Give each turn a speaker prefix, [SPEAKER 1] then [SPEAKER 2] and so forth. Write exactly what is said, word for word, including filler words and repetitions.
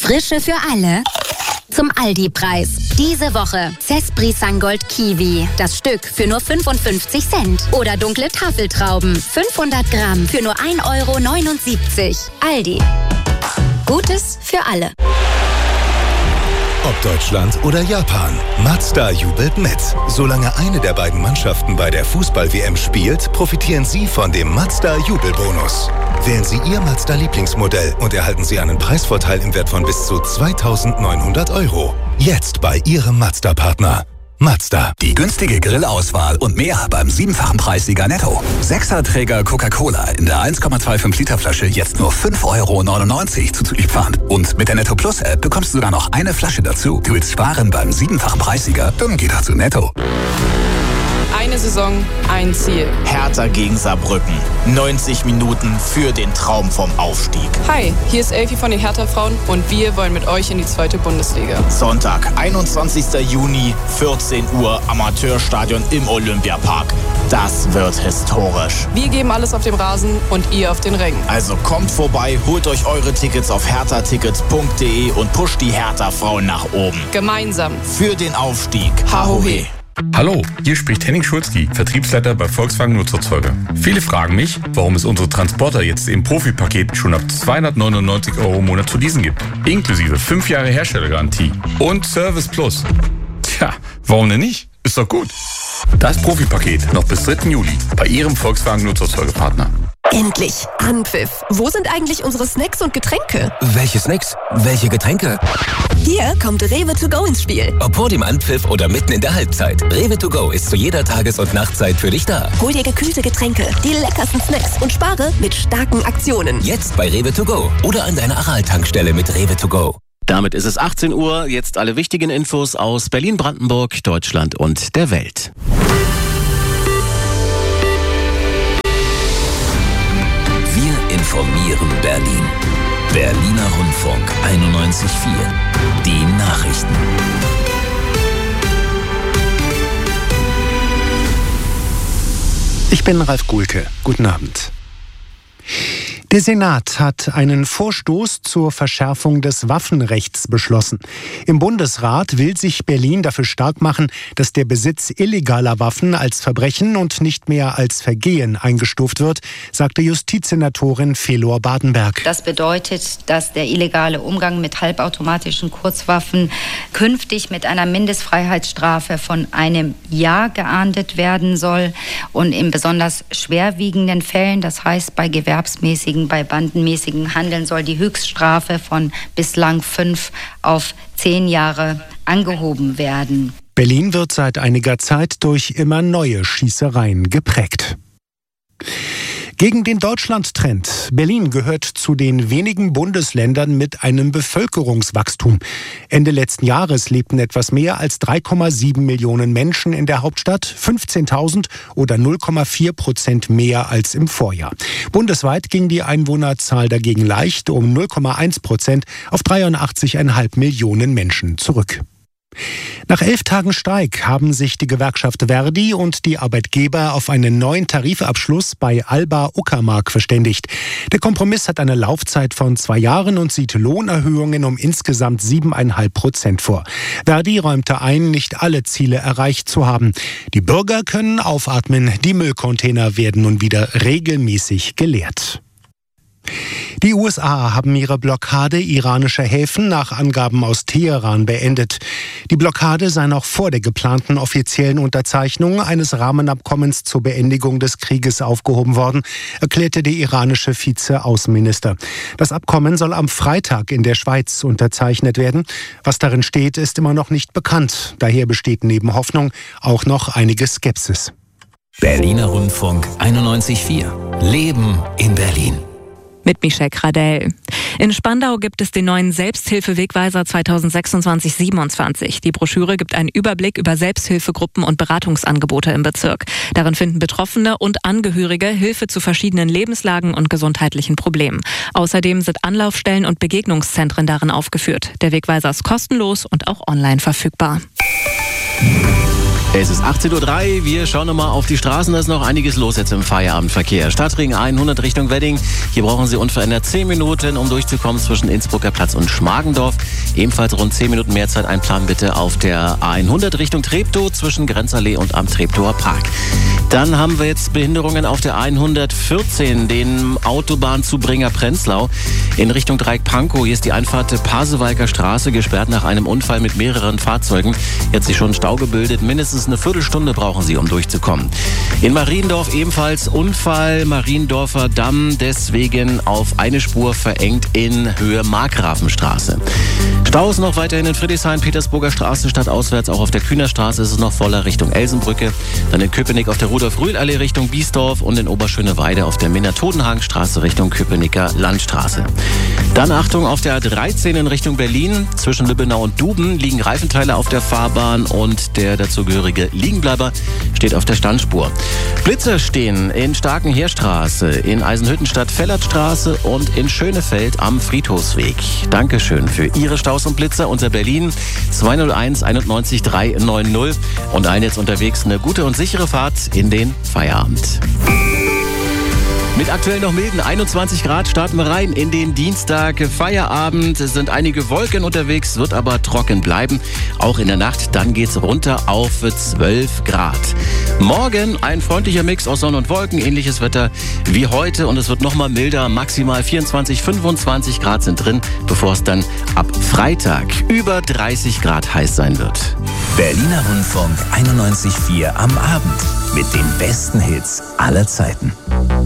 [SPEAKER 1] Frische für alle. Zum Aldi-Preis. Diese Woche Cespri Sangold Kiwi. Das Stück für nur fünfundfünfzig Cent. Oder dunkle Tafeltrauben. fünfhundert Gramm für nur ein Euro neunundsiebzig. Aldi. Gutes für alle.
[SPEAKER 2] Ob Deutschland oder Japan, Mazda jubelt mit. Solange eine der beiden Mannschaften bei der Fußball-W M spielt, profitieren Sie von dem Mazda-Jubelbonus. Wählen Sie Ihr Mazda-Lieblingsmodell und erhalten Sie einen Preisvorteil im Wert von bis zu zweitausendneunhundert Euro. Jetzt bei Ihrem Mazda-Partner. Mazda.
[SPEAKER 3] Die günstige Grillauswahl und mehr beim siebenfachen Preissieger Netto. Sechserträger Coca-Cola in der eins Komma fünfundzwanzig Liter Flasche jetzt nur fünf Euro neunundneunzig zuzüglich Pfand. Und mit der Netto Plus App bekommst du sogar noch eine Flasche dazu. Du willst sparen beim siebenfachen Preissieger? Dann geh doch zu Netto.
[SPEAKER 4] Eine Saison, ein Ziel.
[SPEAKER 5] Hertha gegen Saarbrücken. neunzig Minuten für den Traum vom Aufstieg.
[SPEAKER 4] Hi, hier ist Elfi von den Hertha-Frauen und wir wollen mit euch in die zweite Bundesliga.
[SPEAKER 5] Sonntag, einundzwanzigster Juni, vierzehn Uhr, Amateurstadion im Olympiapark. Das wird historisch.
[SPEAKER 4] Wir geben alles auf dem Rasen und ihr auf den Rängen.
[SPEAKER 5] Also kommt vorbei, holt euch eure Tickets auf hertha tickets punkt de und pusht die Hertha-Frauen nach oben.
[SPEAKER 4] Gemeinsam.
[SPEAKER 5] Für den Aufstieg. Hahohe.
[SPEAKER 6] Hallo, hier spricht Henning Schulzki, Vertriebsleiter bei Volkswagen Nutzerzeuger. Viele fragen mich, warum es unsere Transporter jetzt im Profipaket schon ab zweihundertneunundneunzig Euro im Monat zu leasen gibt. Inklusive fünf Jahre Herstellergarantie und Service Plus. Tja, warum denn nicht? Ist doch gut. Das Profipaket noch bis dritten Juli bei Ihrem Volkswagen Nutzerzeugerpartner.
[SPEAKER 7] Endlich! Anpfiff! Wo sind eigentlich unsere Snacks und Getränke?
[SPEAKER 8] Welche Snacks? Welche Getränke?
[SPEAKER 7] Hier kommt Rewe to go ins Spiel.
[SPEAKER 8] Ob vor dem Anpfiff oder mitten in der Halbzeit. Rewe to go ist zu jeder Tages- und Nachtzeit für dich da.
[SPEAKER 7] Hol dir gekühlte Getränke, die leckersten Snacks und spare mit starken Aktionen.
[SPEAKER 8] Jetzt bei Rewe to go oder an deiner Aral-Tankstelle mit Rewe to go.
[SPEAKER 9] Damit ist es achtzehn Uhr. Jetzt alle wichtigen Infos aus Berlin, Brandenburg, Deutschland und der Welt.
[SPEAKER 8] Wir informieren Berlin. Berliner Rundfunk einundneunzig Komma vier. Die Nachrichten.
[SPEAKER 10] Ich bin Ralf Guhlke. Guten Abend. Der Senat hat einen Vorstoß zur Verschärfung des Waffenrechts beschlossen. Im Bundesrat will sich Berlin dafür stark machen, dass der Besitz illegaler Waffen als Verbrechen und nicht mehr als Vergehen eingestuft wird, sagte Justizsenatorin Felor Badenberg.
[SPEAKER 11] Das bedeutet, dass der illegale Umgang mit halbautomatischen Kurzwaffen künftig mit einer Mindestfreiheitsstrafe von einem Jahr geahndet werden soll und in besonders schwerwiegenden Fällen, das heißt bei gewerbsmäßigen bei bandenmäßigen Handeln soll die Höchststrafe von bislang fünf auf zehn Jahre angehoben werden.
[SPEAKER 10] Berlin wird seit einiger Zeit durch immer neue Schießereien geprägt. Gegen den Deutschland-Trend. Berlin gehört zu den wenigen Bundesländern mit einem Bevölkerungswachstum. Ende letzten Jahres lebten etwas mehr als drei Komma sieben Millionen Menschen in der Hauptstadt, fünfzehntausend oder null Komma vier Prozent mehr als im Vorjahr. Bundesweit ging die Einwohnerzahl dagegen leicht um null Komma eins Prozent auf dreiundachtzig Komma fünf Millionen Menschen zurück. Nach elf Tagen Streik haben sich die Gewerkschaft Verdi und die Arbeitgeber auf einen neuen Tarifabschluss bei Alba Uckermark verständigt. Der Kompromiss hat eine Laufzeit von zwei Jahren und sieht Lohnerhöhungen um insgesamt sieben Komma fünf Prozent vor. Verdi räumte ein, nicht alle Ziele erreicht zu haben. Die Bürger können aufatmen, die Müllcontainer werden nun wieder regelmäßig geleert. Die U S A haben ihre Blockade iranischer Häfen nach Angaben aus Teheran beendet. Die Blockade sei noch vor der geplanten offiziellen Unterzeichnung eines Rahmenabkommens zur Beendigung des Krieges aufgehoben worden, erklärte der iranische Vize-Außenminister. Das Abkommen soll am Freitag in der Schweiz unterzeichnet werden. Was darin steht, ist immer noch nicht bekannt. Daher besteht neben Hoffnung auch noch einige Skepsis.
[SPEAKER 8] Berliner Rundfunk einundneunzig Komma vier. Leben in Berlin.
[SPEAKER 12] Mit Michelle Kradell. In Spandau gibt es den neuen Selbsthilfewegweiser zweitausendsechsundzwanzig siebenundzwanzig. Die Broschüre gibt einen Überblick über Selbsthilfegruppen und Beratungsangebote im Bezirk. Darin finden Betroffene und Angehörige Hilfe zu verschiedenen Lebenslagen und gesundheitlichen Problemen. Außerdem sind Anlaufstellen und Begegnungszentren darin aufgeführt. Der Wegweiser ist kostenlos und auch online verfügbar.
[SPEAKER 9] Es ist achtzehn Uhr drei, wir schauen nochmal auf die Straßen, da ist noch einiges los jetzt im Feierabendverkehr. Stadtring hundert Richtung Wedding, hier brauchen Sie unverändert zehn Minuten, um durchzukommen zwischen Innsbrucker Platz und Schmargendorf. Ebenfalls rund zehn Minuten mehr Zeit einplanen bitte auf der hundert Richtung Treptow zwischen Grenzallee und am Treptower Park. Dann haben wir jetzt Behinderungen auf der hundertvierzehn, den Autobahnzubringer Prenzlau in Richtung Dreieck Pankow. Hier ist die Einfahrt Pasewalker Straße gesperrt nach einem Unfall mit mehreren Fahrzeugen. Jetzt sich schon Stau gebildet. Mindestens eine Viertelstunde brauchen Sie, um durchzukommen. In Mariendorf ebenfalls Unfall, Mariendorfer Damm, deswegen auf eine Spur verengt in Höhe Markgrafenstraße. Staus noch weiterhin in Friedrichshain, Petersburger Straße stadtauswärts. Auch auf der Kühnerstraße ist es noch voller Richtung Elsenbrücke. Dann in Köpenick auf der Rudolf-Rühl-Allee Richtung Biesdorf und in Oberschöneweide auf der Minna-Todenhagen-Straße Richtung Köpenicker Landstraße. Dann Achtung auf der A dreizehn in Richtung Berlin. Zwischen Lübbenau und Duben liegen Reifenteile auf der Fahrbahn und der dazugehörige Liegenbleiber steht auf der Standspur. Blitzer stehen in Starkenheerstraße, in Eisenhüttenstadt-Fellertstraße und in Schönefeld am Friedhofsweg. Dankeschön für Ihre Staus und Blitzer unter Berlin zwei null eins einundneunzig drei neun null und allen jetzt unterwegs eine gute und sichere Fahrt in den Feierabend. Mit aktuell noch milden einundzwanzig Grad starten wir rein in den Dienstag. Feierabend, es sind einige Wolken unterwegs, wird aber trocken bleiben. Auch in der Nacht, dann geht's runter auf zwölf Grad. Morgen ein freundlicher Mix aus Sonne und Wolken, ähnliches Wetter wie heute und es wird nochmal milder. Maximal vierundzwanzig, fünfundzwanzig Grad sind drin, bevor es dann ab Freitag über dreißig Grad heiß sein wird.
[SPEAKER 8] Berliner Rundfunk einundneunzig Komma vier am Abend mit den besten Hits aller Zeiten.